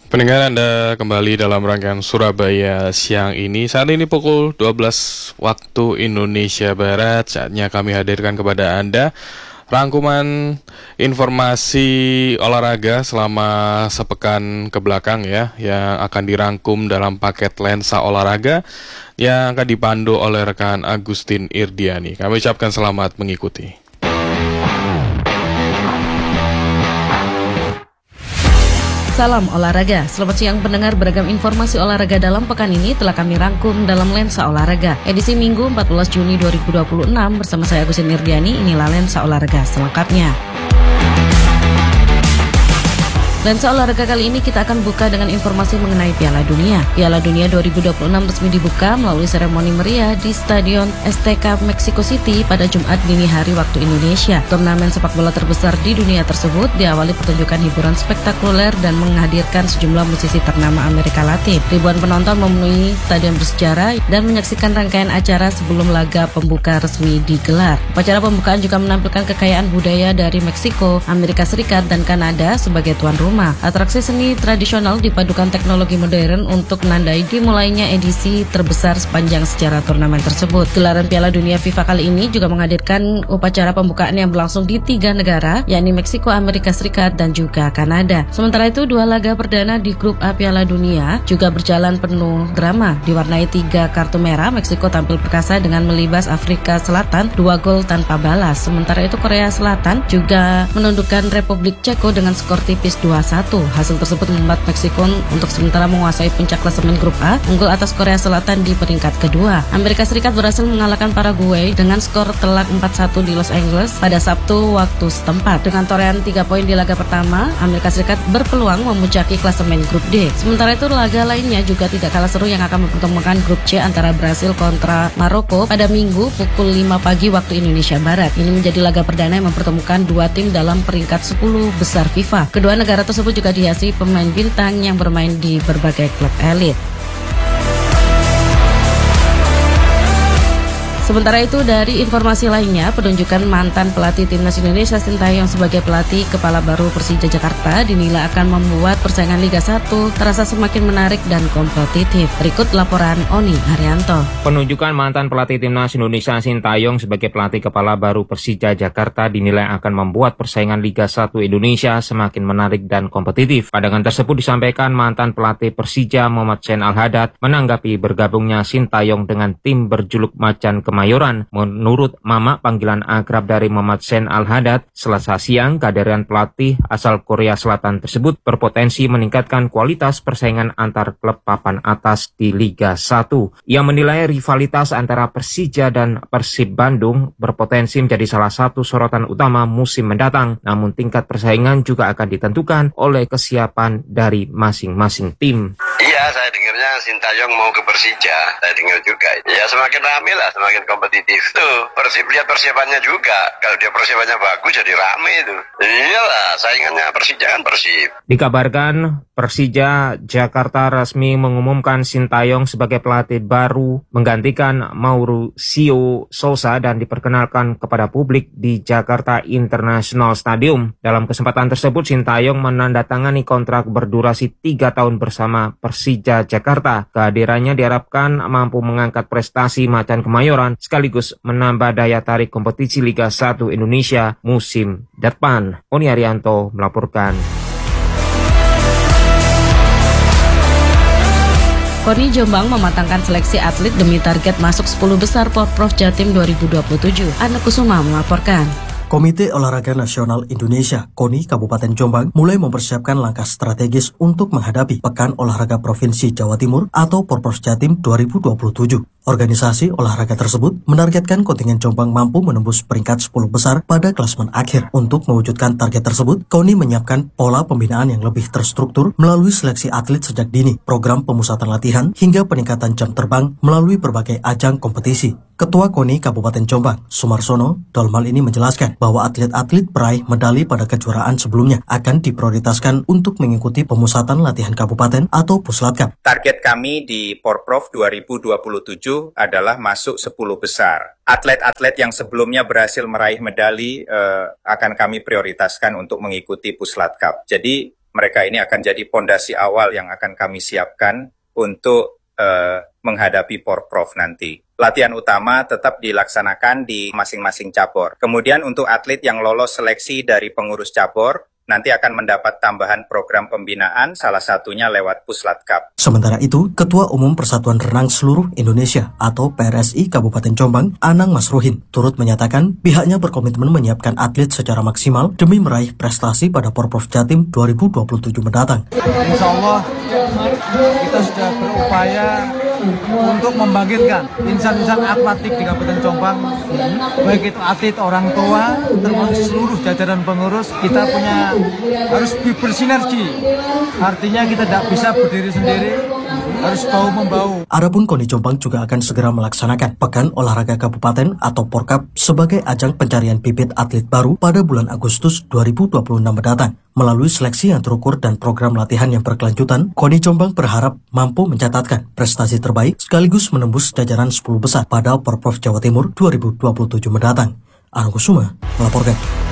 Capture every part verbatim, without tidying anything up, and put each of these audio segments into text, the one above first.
Pendengar, Anda kembali dalam rangkaian Surabaya siang ini. Saat ini pukul dua belas waktu Indonesia Barat. Saatnya kami hadirkan kepada Anda rangkuman informasi olahraga selama sepekan ke belakang ya, yang akan dirangkum dalam paket lensa olahraga yang akan dipandu oleh rekan Agustin Irdiani. Kami ucapkan selamat mengikuti. Salam olahraga, selamat siang pendengar. Beragam informasi olahraga dalam pekan ini telah kami rangkum dalam Lensa Olahraga edisi Minggu empat belas Juni dua ribu dua puluh enam bersama saya Agustin Irdiani. Inilah Lensa Olahraga selengkapnya. Lensa olahraga kali ini kita akan buka dengan informasi mengenai Piala Dunia. Piala Dunia dua ribu dua puluh enam resmi dibuka melalui seremoni meriah di Stadion S T K Mexico City pada Jumat dini hari waktu Indonesia. Turnamen sepak bola terbesar di dunia tersebut diawali pertunjukan hiburan spektakuler dan menghadirkan sejumlah musisi ternama Amerika Latin. Ribuan penonton memenuhi stadion bersejarah dan menyaksikan rangkaian acara sebelum laga pembuka resmi digelar. Upacara pembukaan juga menampilkan kekayaan budaya dari Meksiko, Amerika Serikat, dan Kanada sebagai tuan rumah. Atraksi seni tradisional dipadukan teknologi modern untuk menandai dimulainya edisi terbesar sepanjang sejarah turnamen tersebut. Gelaran Piala Dunia FIFA kali ini juga menghadirkan upacara pembukaan yang berlangsung di tiga negara, yakni Meksiko, Amerika Serikat, dan juga Kanada. Sementara itu, dua laga perdana di grup A Piala Dunia juga berjalan penuh drama. Diwarnai tiga kartu merah, Meksiko tampil perkasa dengan melibas Afrika Selatan dua gol tanpa balas. Sementara itu, Korea Selatan juga menundukkan Republik Ceko dengan skor tipis dua satu. Hasil tersebut membuat Meksiko untuk sementara menguasai puncak klasemen grup A, unggul atas Korea Selatan di peringkat kedua. Amerika Serikat berhasil mengalahkan Paraguay dengan skor telak empat satu di Los Angeles pada Sabtu waktu setempat. Dengan torehan tiga poin di laga pertama, Amerika Serikat berpeluang memuncaki klasemen grup D. Sementara itu, laga lainnya juga tidak kalah seru yang akan mempertemukan grup C antara Brasil kontra Maroko pada Minggu pukul lima pagi waktu Indonesia Barat. Ini menjadi laga perdana yang mempertemukan dua tim dalam peringkat sepuluh besar FIFA. Kedua negara tersebut juga dihiasi pemain bintang yang bermain di berbagai klub elit. Sementara itu, dari informasi lainnya, penunjukan mantan pelatih Timnas Indonesia Sintayong sebagai pelatih kepala baru Persija Jakarta dinilai akan membuat persaingan Liga satu terasa semakin menarik dan kompetitif. Berikut laporan Oni Haryanto. Penunjukan mantan pelatih Timnas Indonesia Sintayong sebagai pelatih kepala baru Persija Jakarta dinilai akan membuat persaingan Liga satu Indonesia semakin menarik dan kompetitif. Pandangan tersebut disampaikan mantan pelatih Persija Muhammad Zain Al-Hadad menanggapi bergabungnya Sintayong dengan tim berjuluk Macan Kemayoran. Menurut Mama, panggilan akrab dari Muhammad Zain Al-Hadad, Selasa siang, kehadiran pelatih asal Korea Selatan tersebut berpotensi meningkatkan kualitas persaingan antar klub papan atas di Liga satu. Ia menilai rivalitas antara Persija dan Persib Bandung berpotensi menjadi salah satu sorotan utama musim mendatang, namun tingkat persaingan juga akan ditentukan oleh kesiapan dari masing-masing tim. Iya, saya dengarnya Sintayong mau ke Persija, saya dengar juga. Ya semakin rame lah, semakin kompetitif. Tuh, Persib lihat persiapannya juga. Kalau dia persiapannya bagus jadi rame itu. Iyalah, saingannya Persija kan Persib. Dikabarkan Persija Jakarta resmi mengumumkan Sintayong sebagai pelatih baru menggantikan Mauricio Sousa dan diperkenalkan kepada publik di Jakarta International Stadium. Dalam kesempatan tersebut, Sintayong menandatangani kontrak berdurasi tiga tahun bersama Persija Jakarta. Kehadirannya diharapkan mampu mengangkat prestasi Macan Kemayoran sekaligus menambah daya tarik kompetisi Liga satu Indonesia musim depan. Oni Haryanto melaporkan. KONI Jombang mematangkan seleksi atlet demi target masuk sepuluh besar Porprov Jatim dua ribu dua puluh tujuh. Ana Kusuma melaporkan. Komite Olahraga Nasional Indonesia (KONI) Kabupaten Jombang mulai mempersiapkan langkah strategis untuk menghadapi Pekan Olahraga Provinsi Jawa Timur atau Porprov Jatim dua ribu dua puluh tujuh. Organisasi olahraga tersebut menargetkan kontingen Jombang mampu menembus peringkat sepuluh besar pada klasemen akhir. Untuk mewujudkan target tersebut, KONI menyiapkan pola pembinaan yang lebih terstruktur melalui seleksi atlet sejak dini, program pemusatan latihan, hingga peningkatan jam terbang melalui berbagai ajang kompetisi. Ketua KONI Kabupaten Jombang, Sumarsono, dalam hal ini menjelaskan bahwa atlet-atlet peraih medali pada kejuaraan sebelumnya akan diprioritaskan untuk mengikuti pemusatan latihan kabupaten atau Puslatkap. Target kami di Porprov dua ribu dua puluh tujuh adalah masuk sepuluh besar. Atlet-atlet yang sebelumnya berhasil meraih medali eh, akan kami prioritaskan untuk mengikuti Puslatkap. Jadi mereka ini akan jadi pondasi awal yang akan kami siapkan untuk uh, menghadapi Porprov nanti. Latihan utama tetap dilaksanakan di masing-masing cabur. Kemudian untuk atlet yang lolos seleksi dari pengurus cabur, nanti akan mendapat tambahan program pembinaan, salah satunya lewat Puslat Cup. Sementara itu, Ketua Umum Persatuan Renang Seluruh Indonesia atau P R S I Kabupaten Jombang, Anang Masruhin, turut menyatakan pihaknya berkomitmen menyiapkan atlet secara maksimal demi meraih prestasi pada Porprov Jatim dua ribu dua puluh tujuh mendatang. Insya Allah kita sudah berupaya untuk membangkitkan insan-insan atletik di Kabupaten Jombang, baik itu atlet, orang tua, termasuk seluruh jajaran pengurus. Kita punya harus bersinergi, artinya kita tidak bisa berdiri sendiri, harus bahu-membahu. Adapun KONI Jombang juga akan segera melaksanakan Pekan Olahraga Kabupaten atau Porkap sebagai ajang pencarian bibit atlet baru pada bulan Agustus dua ribu dua puluh enam mendatang. Melalui seleksi yang terukur dan program latihan yang berkelanjutan, KONI Jombang berharap mampu mencatatkan prestasi terbaik sekaligus menembus jajaran sepuluh besar pada Porprov Jawa Timur dua ribu dua puluh tujuh mendatang. Argo Suma melaporkan.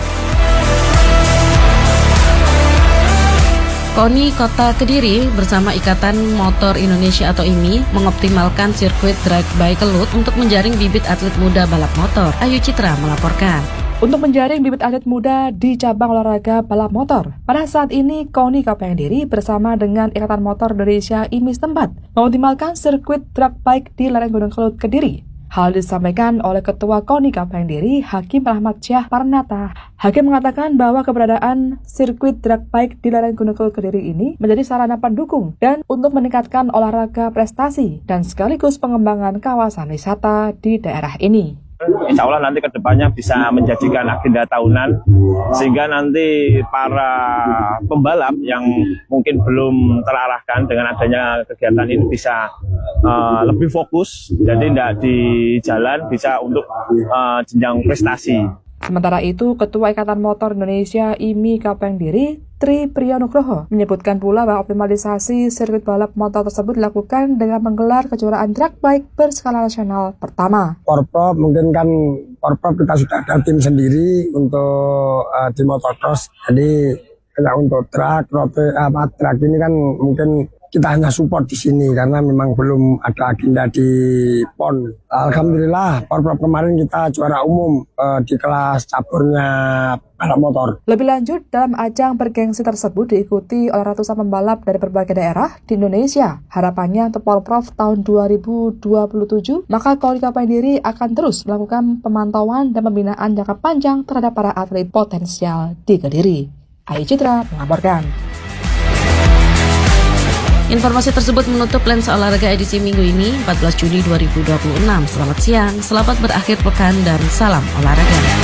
KONI Kota Kediri bersama Ikatan Motor Indonesia atau I M I mengoptimalkan sirkuit drag by Kelut untuk menjaring bibit atlet muda balap motor. Ayu Citra melaporkan. Untuk menjaring bibit atlet muda di cabang olahraga balap motor. Pada saat ini, KONI K P N Kediri bersama dengan Ikatan Motor Indonesia I M I setempat mengoptimalkan sirkuit drag bike di lereng Gunung Kelut Kediri. Hal disampaikan oleh Ketua KONI K P N Kediri, Hakim Rahmat Syah Parnata. Hakim mengatakan bahwa keberadaan sirkuit drag bike di lereng Gunung Kelut Kediri ini menjadi sarana pendukung dan untuk meningkatkan olahraga prestasi dan sekaligus pengembangan kawasan wisata di daerah ini. Insya Allah nanti kedepannya bisa menjadikan agenda tahunan sehingga nanti para pembalap yang mungkin belum terarahkan dengan adanya kegiatan ini bisa uh, lebih fokus, jadi tidak di jalan, bisa untuk uh, jenjang prestasi. Sementara itu, Ketua Ikatan Motor Indonesia I M I K P N Kediri, Tri Priyonugroho, menyebutkan pula bahwa optimalisasi sirkuit balap motor tersebut dilakukan dengan menggelar kejuaraan drag bike berskala nasional pertama. Porprov mungkin kan Porprov kita sudah ada tim sendiri untuk uh, di motocross. Jadi kayak untuk drag, rote, apa drag ini kan mungkin kita hanya support di sini karena memang belum ada agenda di P O N. Alhamdulillah, Porprov kemarin kita juara umum uh, di kelas caburnya balap motor. Lebih lanjut, dalam ajang bergengsi tersebut diikuti oleh ratusan pembalap dari berbagai daerah di Indonesia. Harapannya untuk Porprov tahun dua ribu dua puluh tujuh, maka KONI K P N Kediri akan terus melakukan pemantauan dan pembinaan jangka panjang terhadap para atlet potensial di Kediri. Ayu Citra melaporkan. Informasi tersebut menutup Lensa Olahraga edisi minggu ini, empat belas Juni dua ribu dua puluh enam. Selamat siang, selamat berakhir pekan, dan salam olahraga.